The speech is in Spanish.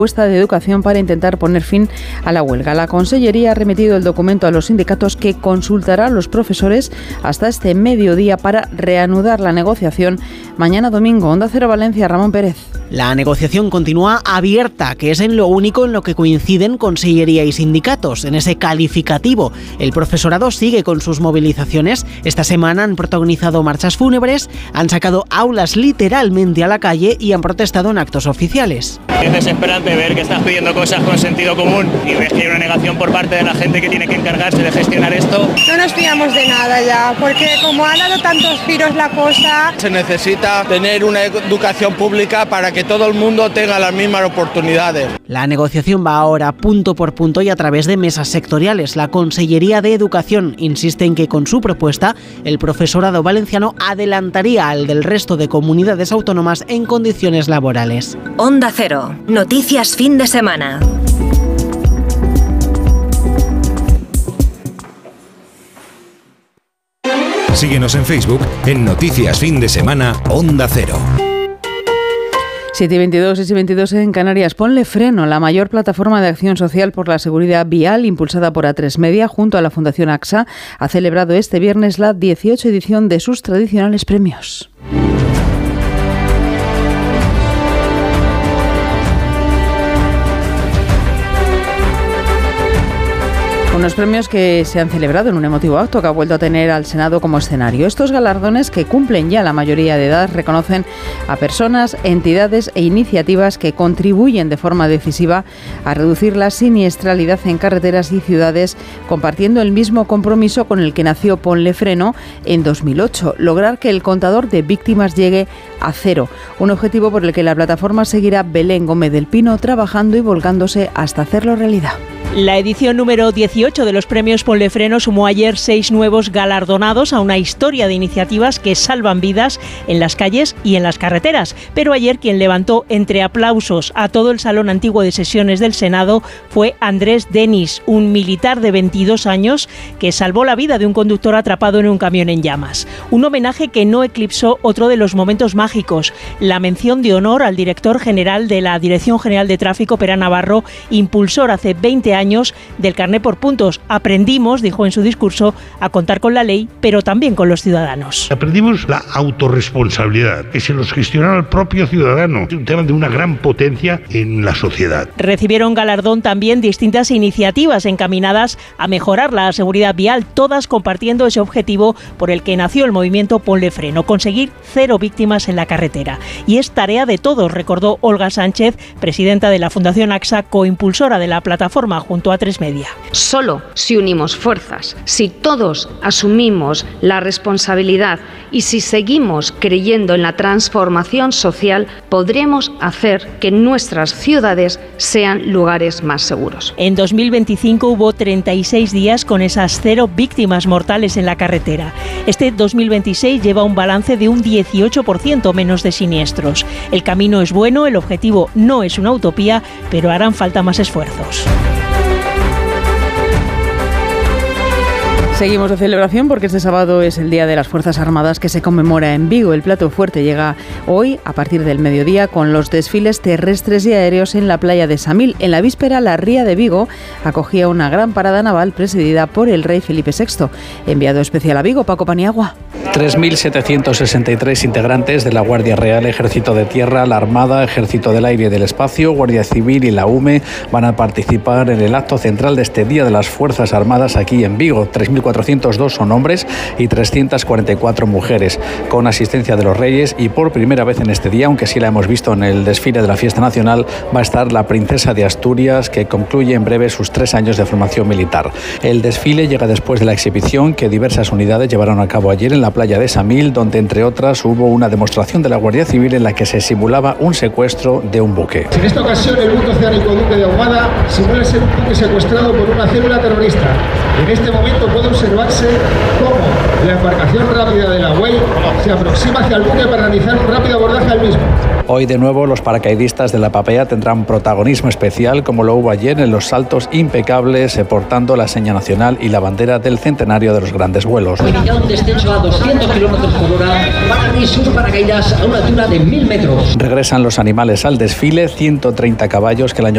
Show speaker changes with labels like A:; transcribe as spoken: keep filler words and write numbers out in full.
A: propuesta de educación para intentar poner fin a la huelga. La Consellería ha remitido el documento a los sindicatos, que consultará a los profesores hasta este mediodía para reanudar la negociación mañana domingo. Onda Cero Valencia, Ramón Pérez.
B: La negociación continúa abierta, que es en lo único en lo que coinciden Consellería y sindicatos, en ese calificativo. El profesorado sigue con sus movilizaciones. Esta semana han protagonizado marchas fúnebres, han sacado aulas literalmente a la calle y han protestado en actos oficiales.
C: Es desesperante ver que estás pidiendo cosas con sentido común y ves que hay una negación por parte de la gente que tiene que encargarse de gestionar esto.
D: No nos fiamos de nada ya, porque como ha dado tantos giros la cosa...
E: Se necesita tener una educación pública para que todo el mundo tenga las mismas oportunidades.
B: La negociación va ahora punto por punto y a través de mesas sectoriales. La Consellería de Educación insiste en que con su propuesta el profesorado valenciano adelantaría al del resto de comunidades autónomas en condiciones laborales.
F: Onda Cero, noticias fin de semana.
G: Síguenos en Facebook en Noticias Fin de Semana Onda Cero.
A: siete y veintidós, seis y veintidós en Canarias. Ponle Freno, la mayor plataforma de acción social por la seguridad vial impulsada por A tres Media junto a la Fundación AXA, ha celebrado este viernes la dieciocho edición de sus tradicionales premios. Unos premios que se han celebrado en un emotivo acto que ha vuelto a tener al Senado como escenario. Estos galardones, que cumplen ya la mayoría de edad, reconocen a personas, entidades e iniciativas que contribuyen de forma decisiva a reducir la siniestralidad en carreteras y ciudades, compartiendo el mismo compromiso con el que nació Ponle Freno en dos mil ocho, lograr que el contador de víctimas llegue a cero, un objetivo por el que la plataforma seguirá Belén Gómez del Pino trabajando y volcándose hasta hacerlo realidad.
H: La edición número dieciocho de los premios Ponle Freno sumó ayer seis nuevos galardonados a una historia de iniciativas que salvan vidas en las calles y en las carreteras. Pero ayer quien levantó entre aplausos a todo el salón antiguo de sesiones del Senado fue Andrés Denis, un militar de veintidós años que salvó la vida de un conductor atrapado en un camión en llamas. Un homenaje que no eclipsó otro de los momentos mágicos, la mención de honor al director general de la Dirección General de Tráfico, Pera Navarro, impulsor hace veinte años años del carné por puntos. Aprendimos, dijo en su discurso, a contar con la ley, pero también con los ciudadanos.
I: Aprendimos la autorresponsabilidad, que se nos gestionara el propio ciudadano, un tema de una gran potencia en la sociedad.
H: Recibieron galardón también distintas iniciativas encaminadas a mejorar la seguridad vial, todas compartiendo ese objetivo por el que nació el movimiento Ponle Freno, conseguir cero víctimas en la carretera. Y es tarea de todos, recordó Olga Sánchez, presidenta de la Fundación AXA, coimpulsora de la plataforma junto a A tres Media.
J: Solo si unimos fuerzas, si todos asumimos la responsabilidad y si seguimos creyendo en la transformación social, podremos hacer que nuestras ciudades sean lugares más seguros.
H: En dos mil veinticinco hubo treinta y seis días con esas cero víctimas mortales en la carretera. Este dos mil veintiséis lleva un balance de un dieciocho por ciento menos de siniestros. El camino es bueno, el objetivo no es una utopía, pero harán falta más esfuerzos.
A: Seguimos de celebración porque este sábado es el Día de las Fuerzas Armadas, que se conmemora en Vigo. El plato fuerte llega hoy a partir del mediodía con los desfiles terrestres y aéreos en la playa de Samil. En la víspera, la Ría de Vigo acogía una gran parada naval presidida por el rey Felipe sexto. Enviado especial a Vigo, Paco Paniagua.
K: tres mil setecientos sesenta y tres integrantes de la Guardia Real, Ejército de Tierra, la Armada, Ejército del Aire y del Espacio, Guardia Civil y la U M E van a participar en el acto central de este Día de las Fuerzas Armadas aquí en Vigo. tres mil cuatrocientos dos son hombres y trescientas cuarenta y cuatro mujeres, con asistencia de los reyes, y por primera vez en este día, aunque sí la hemos visto en el desfile de la Fiesta Nacional, va a estar la princesa de Asturias, que concluye en breve sus tres años de formación militar. El desfile llega después de la exhibición que diversas unidades llevaron a cabo ayer en la playa de Samil, donde entre otras hubo una demostración de la Guardia Civil en la que se simulaba un secuestro de un buque.
L: En esta ocasión el buque oceánico Duque de Ahumada simula ser un buque secuestrado por una célula terrorista. En este momento puede observarse cómo la embarcación rápida de la Way se aproxima hacia el buque para realizar un rápido abordaje al mismo.
K: Hoy de nuevo los paracaidistas de la Papea tendrán protagonismo especial, como lo hubo ayer en los saltos impecables, portando la seña nacional y la bandera del centenario de los grandes vuelos.
M: Iniciado un descenso a doscientos kilómetros por hora para sus paracaídas a una altura de mil metros.
K: Regresan los animales al desfile, ciento treinta caballos que el año